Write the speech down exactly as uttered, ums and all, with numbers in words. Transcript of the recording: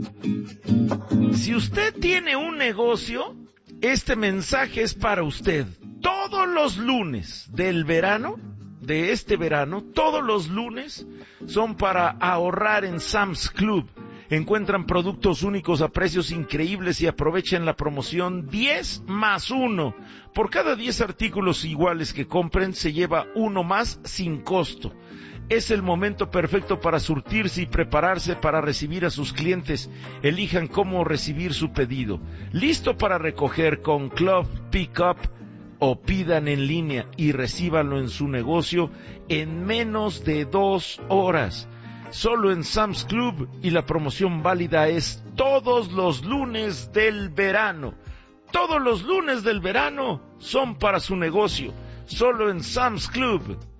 Si usted tiene un negocio, este mensaje es para usted. Todos los lunes del verano, de este verano, todos los lunes son para ahorrar en Sam's Club. Encuentran productos únicos a precios increíbles y aprovechen la promoción diez más uno. Por cada diez artículos iguales que compren, se lleva uno más sin costo. Es el momento perfecto para surtirse y prepararse para recibir a sus clientes. Elijan cómo recibir su pedido. Listo para recoger con Club Pickup o pidan en línea y recíbanlo en su negocio en menos de dos horas. Solo en Sam's Club, y la promoción válida es todos los lunes del verano. Todos los lunes del verano son para su negocio. Solo en Sam's Club.